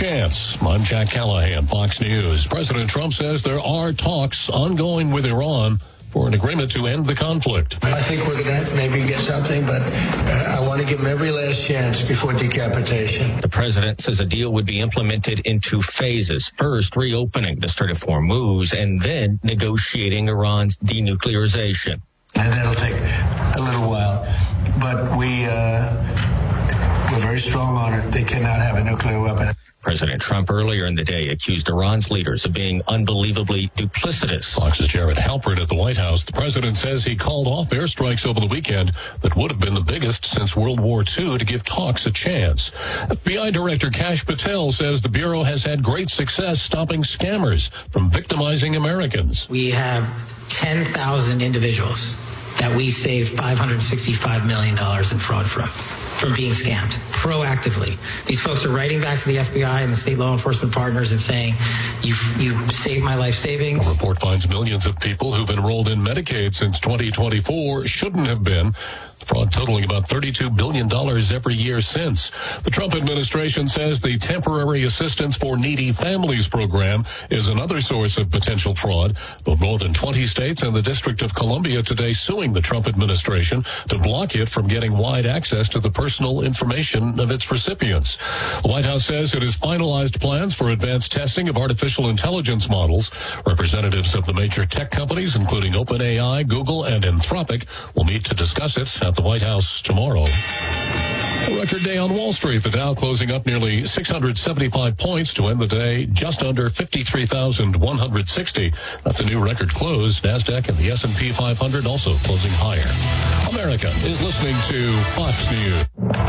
Chance. I'm Jack Callahan, Fox News. President Trump says there are talks ongoing with Iran for an agreement to end the conflict. I think we're going to maybe get something, but I want to give them every last chance before decapitation. The president says a deal would be implemented in two phases. First, reopening the Strait of Hormuz, and then negotiating Iran's denuclearization. And that'll take a little while, but we're very strong on it. They cannot have a nuclear weapon. President Trump earlier in the day accused Iran's leaders of being unbelievably duplicitous. Fox's Jared Halpern at the White House. The president says he called off airstrikes over the weekend that would have been the biggest since World War II to give talks a chance. FBI Director Kash Patel says the Bureau has had great success stopping scammers from victimizing Americans. We have 10,000 individuals that we saved $565 million in fraud from being scammed proactively. These folks are writing back to the FBI and the state law enforcement partners and saying, you saved my life savings. The report finds millions of people who've enrolled in Medicaid since 2024 shouldn't have been. Fraud totaling about $32 billion every year since. The Trump administration says the Temporary Assistance for Needy Families program is another source of potential fraud. But more than 20 states and the District of Columbia today suing the Trump administration to block it from getting wide access to the personal information of its recipients. The White House says it has finalized plans for advanced testing of artificial intelligence models. Representatives of the major tech companies, including OpenAI, Google, and Anthropic, will meet to discuss it at the White House tomorrow. A record day on Wall Street. The Dow closing up nearly 675 points to end the day just under 53,160. That's a new record close. NASDAQ and the S&P 500 also closing higher. America is listening to Fox News.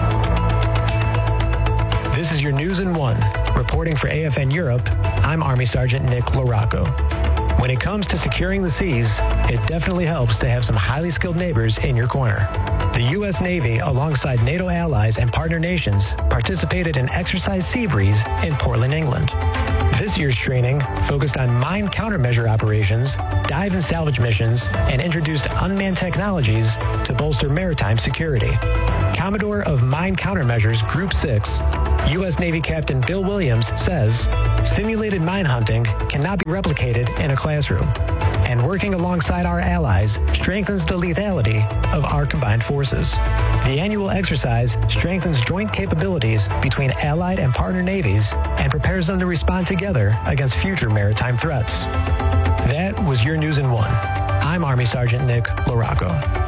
This is your News in One. Reporting for AFN Europe, I'm Army Sergeant Nick Larocco. When it comes to securing the seas, it definitely helps to have some highly skilled neighbors in your corner. The U.S. Navy, alongside NATO allies and partner nations, participated in Exercise Seabreeze in Portland, England. This year's training focused on mine countermeasure operations, dive and salvage missions, and introduced unmanned technologies to bolster maritime security. Commodore of Mine Countermeasures Group 6, U.S. Navy Captain Bill Williams says, simulated mine hunting cannot be replicated in a classroom, and working alongside our allies strengthens the lethality of our combined forces. The annual exercise strengthens joint capabilities between allied and partner navies and prepares them to respond together against future maritime threats. That was your News in One. I'm Army Sergeant Nick Larocco.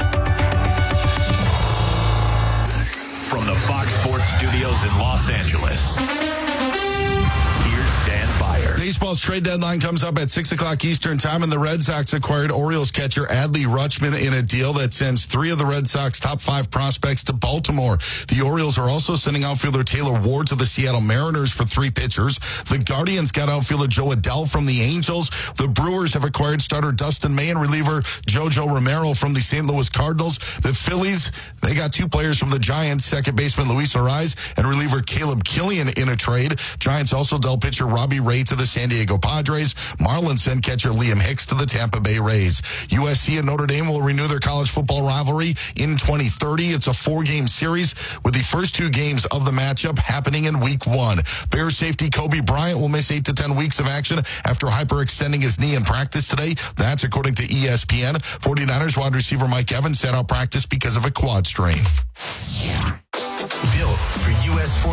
From the Fox Sports Studios in Los Angeles, here's Dan Byer. Baseball's trade deadline comes up at 6 o'clock Eastern time, and the Red Sox acquired Orioles catcher Adley Rutschman in a deal that sends 3 of the Red Sox top 5 prospects to Baltimore. The Orioles are also sending outfielder Taylor Ward to the Seattle Mariners for 3 pitchers. The Guardians got outfielder Joe Adell from the Angels. The Brewers have acquired starter Dustin May and reliever JoJo Romero from the St. Louis Cardinals. The Phillies, they got 2 players from the Giants, second baseman Luis Arraez and reliever Caleb Killian in a trade. Giants also dealt pitcher Robbie Ray to the San Diego Padres. Marlins sent catcher Liam Hicks to the Tampa Bay Rays. USC and Notre Dame will renew their college football rivalry in 2030. It's a 4-game series with the first 2 games of the matchup happening in week 1. Bears safety Kobe Bryant will miss 8 to 10 weeks of action after hyperextending his knee in practice today. That's according to ESPN. 49ers wide receiver Mike Evans sat out practice because of a quad strain. Built for U.S.